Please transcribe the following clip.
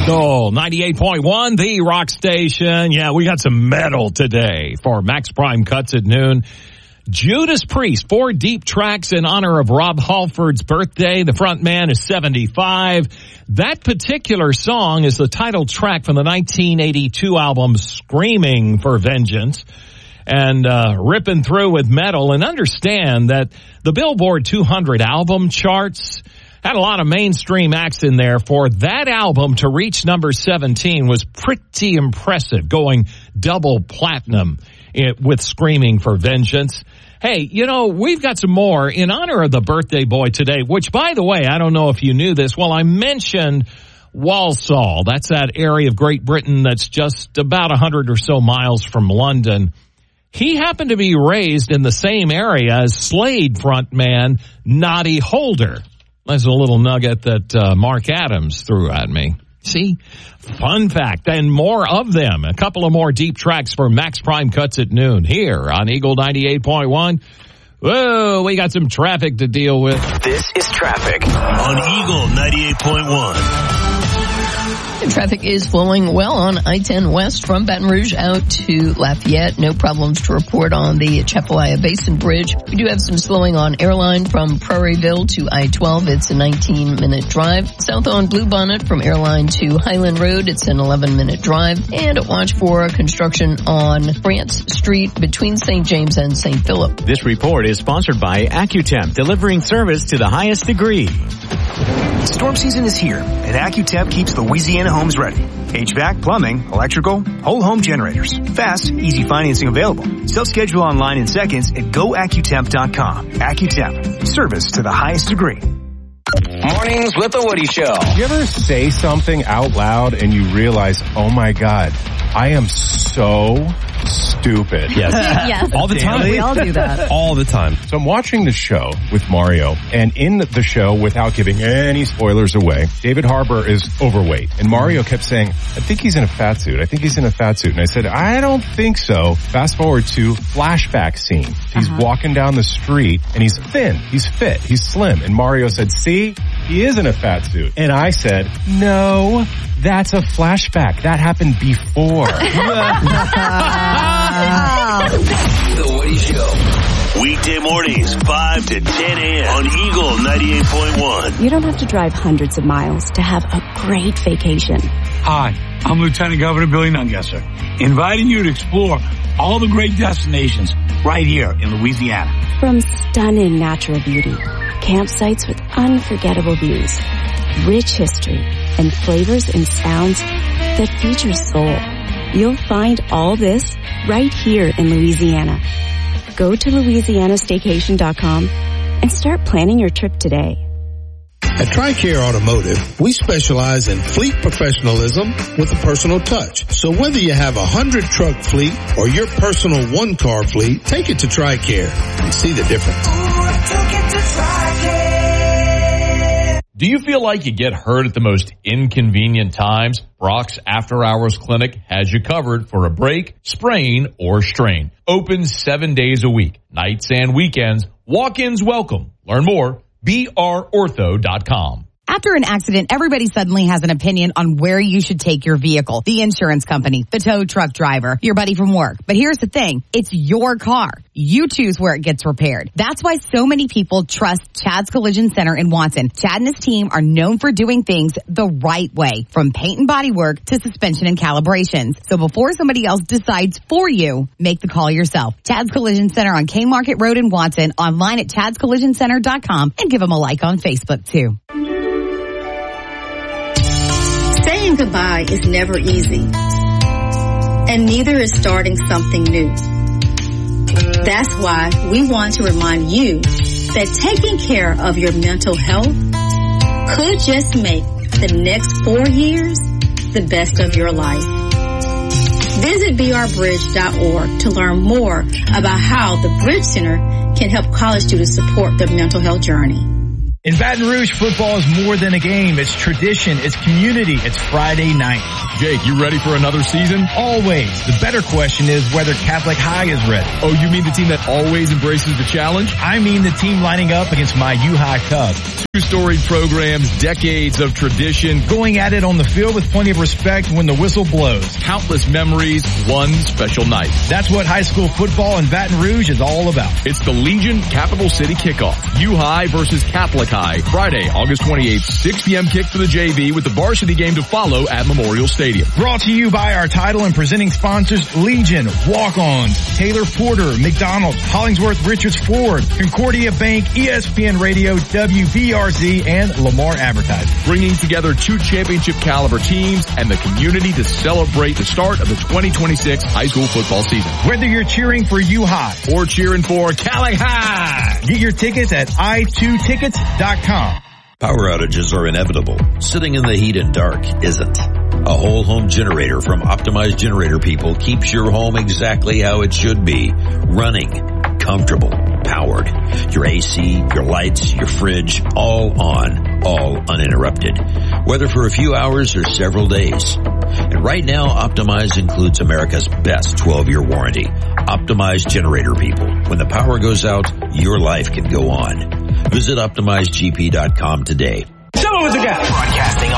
Eagle 98.1, the rock station. Yeah, we got some metal today for Max Prime Cuts at noon. Judas Priest, 4 deep tracks in honor of Rob Halford's birthday. The front man is 75. That particular song is the title track from the 1982 album Screaming for Vengeance. And ripping through with metal, and understand that the Billboard 200 album charts had a lot of mainstream acts in there. For that album to reach number 17 was pretty impressive, going double platinum with Screaming for Vengeance. Hey, you know, we've got some more in honor of the birthday boy today, which, by the way, I don't know if you knew this. Well, I mentioned Walsall. That's that area of Great Britain that's just about 100 or so miles from London. He happened to be raised in the same area as Slade frontman Noddy Holder. That's a little nugget that Mark Adams threw at me. See? Fun fact. And more of them. A couple of more deep tracks for Max Prime Cuts at noon here on Eagle 98.1. Whoa, we got some traffic to deal with. This is traffic on Eagle 98.1. Traffic is flowing well on I-10 West from Baton Rouge out to Lafayette. No problems to report on the Chapalaia Basin Bridge. We do have some slowing on Airline from Prairieville to I-12. It's a 19-minute drive. South on Bluebonnet from Airline to Highland Road. It's an 11-minute drive. And watch for construction on France Street between St. James and St. Philip. This report is sponsored by AccuTemp, delivering service to the highest degree. Storm season is here, and AccuTemp keeps Louisiana homes ready. HVAC, plumbing, electrical, whole home generators. Fast, easy financing available. Self-schedule online in seconds at goaccutemp.com. AccuTemp, service to the highest degree. Mornings with the Woody Show. You ever say something out loud and you realize, oh my God, I am so stupid? Yes. Yes. All the time. We all do that. All the time. So I'm watching the show with Mario, and in the show, without giving any spoilers away, David Harbour is overweight. And Mario kept saying, I think he's in a fat suit. I think he's in a fat suit. And I said, I don't think so. Fast forward to flashback scene. He's walking down the street, and he's thin. He's fit. He's slim. And Mario said, see, he is in a fat suit. And I said, no, that's a flashback. That happened before. The Woody Show. Weekday mornings, 5 to 10 a.m. on Eagle 98.1. You don't have to drive hundreds of miles to have a great vacation. Hi, I'm Lieutenant Governor Billy Nungesser, inviting you to explore all the great destinations right here in Louisiana. From stunning natural beauty, campsites with unforgettable views, rich history, and flavors and sounds that feature soul. You'll find all this right here in Louisiana. Go to LouisianaStaycation.com and start planning your trip today. At TRICARE Automotive, we specialize in fleet professionalism with a personal touch. So whether you have a 100-truck fleet or your personal one-car fleet, take it to TRICARE and see the difference. Do you feel like you get hurt at the most inconvenient times? Brock's After Hours Clinic has you covered for a break, sprain, or strain. Open 7 days a week, nights and weekends. Walk-ins welcome. Learn more, brortho.com. After an accident, everybody suddenly has an opinion on where you should take your vehicle. The insurance company, the tow truck driver, your buddy from work. But here's the thing. It's your car. You choose where it gets repaired. That's why so many people trust Chad's Collision Center in Watson. Chad and his team are known for doing things the right way, from paint and body work to suspension and calibrations. So before somebody else decides for you, make the call yourself. Chad's Collision Center on K Market Road in Watson, online at chadscollisioncenter.com, and give them a like on Facebook too. Saying goodbye is never easy, and neither is starting something new. That's why we want to remind you that taking care of your mental health could just make the next 4 years the best of your life. Visit brbridge.org to learn more about how the Bridge Center can help college students support their mental health journey. In Baton Rouge, football is more than a game. It's tradition. It's community. It's Friday night. Jake, you ready for another season? Always. The better question is whether Catholic High is ready. Oh, you mean the team that always embraces the challenge? I mean the team lining up against my U-High Cubs. 2 storied programs, decades of tradition. Going at it on the field with plenty of respect when the whistle blows. Countless memories, one special night. That's what high school football in Baton Rouge is all about. It's the Legion Capital City Kickoff. U-High versus Catholic High. Friday, August 28th, 6 p.m. kick for the JV with the varsity game to follow at Memorial Stadium. Brought to you by our title and presenting sponsors, Legion, Walk-Ons, Taylor Porter, McDonald's, Hollingsworth Richards Ford, Concordia Bank, ESPN Radio, WVRZ, and Lamar Advertising. Bringing together 2 championship caliber teams and the community to celebrate the start of the 2026 high school football season. Whether you're cheering for U-High or cheering for Catholic High, get your tickets at i2tickets.com. Power outages are inevitable. Sitting in the heat and dark isn't. A whole home generator from Optimized Generator People keeps your home exactly how it should be. Running, comfortable, powered. Your AC, your lights, your fridge, all on, all uninterrupted. Whether for a few hours or several days. And right now, Optimize includes America's best 12-year warranty. Optimized Generator People. When the power goes out, your life can go on. Visit OptimizeGP.com today. Show it with the guy. Broadcasting